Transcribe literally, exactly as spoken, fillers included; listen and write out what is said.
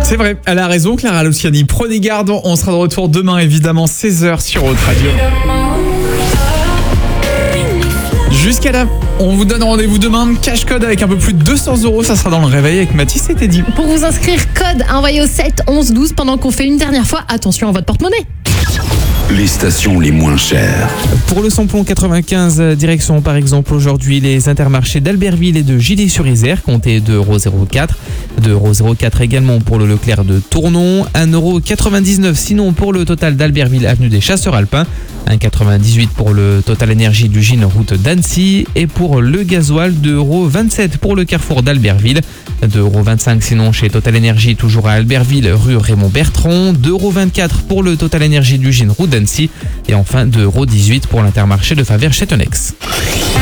C'est vrai, elle a raison, Clara Luciani. Prenez garde, on sera de retour demain, évidemment, seize heures sur Haute Radio. Jusqu'à là, on vous donne rendez-vous demain. Cash code avec un peu plus de deux cents euros. Ça sera dans le réveil avec Mathis et Teddy. Pour vous inscrire, code envoyé au sept onze douze pendant qu'on fait une dernière fois. Attention à votre porte-monnaie. Les stations les moins chères. Pour le samplon quatre-vingt-quinze, direction par exemple aujourd'hui les intermarchés d'Albertville et de Gilly-sur-Isère, comptez deux euros zéro quatre. deux euros zéro quatre également pour le Leclerc de Tournon. un euro quatre-vingt-dix-neuf sinon pour le Total d'Albertville, avenue des Chasseurs Alpins. un euro quatre-vingt-dix-huit pour le Total Énergie du Gine, route d'Annecy. Et pour le gasoil, deux euros vingt-sept pour le Carrefour d'Albertville. deux euros vingt-cinq sinon chez Total Énergie, toujours à Albertville, rue Raymond Bertrand. deux euros vingt-quatre pour le Total Énergie du Gine, route d'Annecy. Et enfin deux euros dix-huit pour l'Intermarché de Favert-Châteaunex.